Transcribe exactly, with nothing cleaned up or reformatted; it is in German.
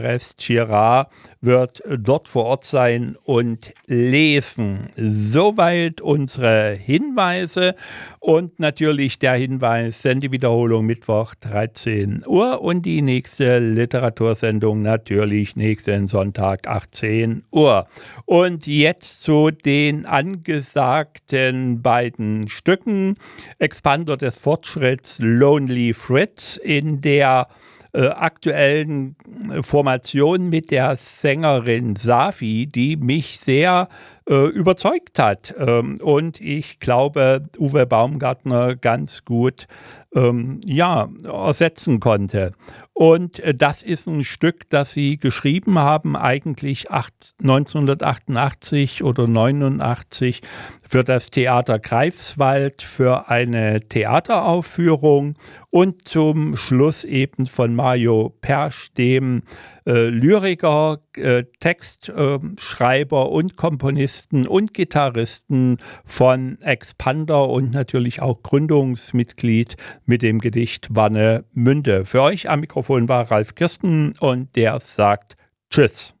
Rest Girard wird dort vor Ort sein und lesen. Soweit unsere Hinweise und natürlich der Hinweis, Sendewiederholung Mittwoch dreizehn Uhr und die nächste Literatursendung natürlich nächsten Sonntag achtzehn Uhr. Und jetzt zu den angesagten beiden Stücken. Expander des Fortschritts, Lonely Fritz in der Äh, aktuellen Formation mit der Sängerin Safi, die mich sehr äh, überzeugt hat. Ähm, und ich glaube, Uwe Baumgartner ganz gut ähm, ja, ersetzen konnte. Und äh, das ist ein Stück, das sie geschrieben haben, eigentlich acht, neunzehnhundertachtundachtzig oder neunundachtzig für das Theater Greifswald für eine Theateraufführung und zum Schluss eben von Mario Persch, dem äh, Lyriker, äh, Textschreiber äh, und Komponisten und Gitarristen von Expander und natürlich auch Gründungsmitglied mit dem Gedicht Warnemünde. Für euch am Mikrofon war Ralf Kirsten und der sagt Tschüss.